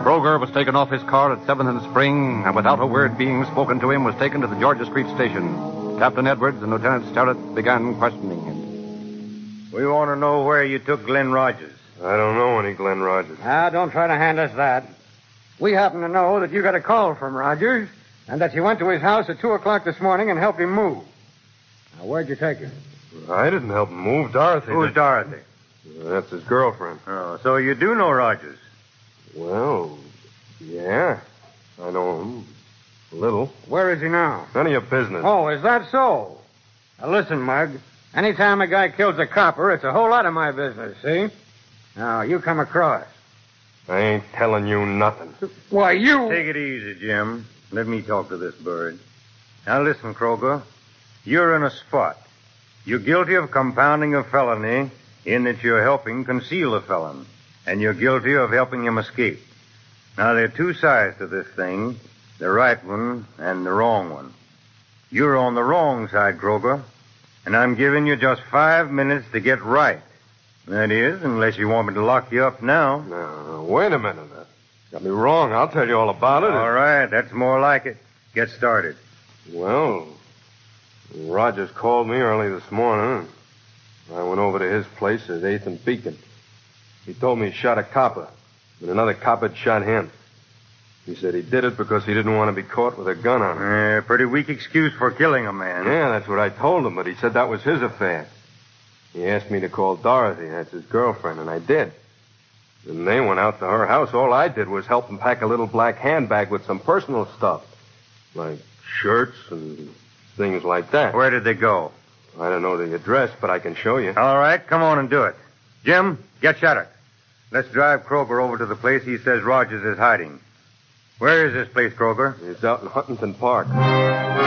Kroger was taken off his car at 7th and Spring, and without a word being spoken to him, was taken to the Georgia Street station. Captain Edwards and Lieutenant Sterrett began questioning him. We want to know where you took Glenn Rogers. I don't know any Glenn Rogers. Don't try to hand us that. We happen to know that you got a call from Rogers and that you went to his house at 2 o'clock this morning and helped him move. Now, where'd you take him? I didn't help him move. Dorothy Who's did. Dorothy? That's his girlfriend. Oh, so you do know Rogers. Well, yeah. I know him. A little. Where is he now? None of your business. Oh, is that so? Now, listen, Mug. Anytime a guy kills a copper, it's a whole lot of my business, see? Now, you come across. I ain't telling you nothing. Why, you... Take it easy, Jim. Let me talk to this bird. Now, listen, Kroger. You're in a spot. You're guilty of compounding a felony in that you're helping conceal a felon. And you're guilty of helping him escape. Now, there are two sides to this thing. The right one and the wrong one. You're on the wrong side, Kroger. And I'm giving you just 5 minutes to get right. That is, unless you want me to lock you up now. No, wait a minute. Got me wrong. I'll tell you all about it. All right, that's more like it. Get started. Well, Rogers called me early this morning. I went over to his place at 8th and Beacon. He told me he shot a copper, and another copper had shot him. He said he did it because he didn't want to be caught with a gun on him. Pretty weak excuse for killing a man. Yeah, that's what I told him, but he said that was his affair. He asked me to call Dorothy, that's his girlfriend, and I did. And they went out to her house. All I did was help him pack a little black handbag with some personal stuff, like shirts and things like that. Where did they go? I don't know the address, but I can show you. All right, come on and do it. Jim, get Shattuck. Let's drive Kroger over to the place he says Rogers is hiding. Where is this place, Kroger? It's out in Huntington Park.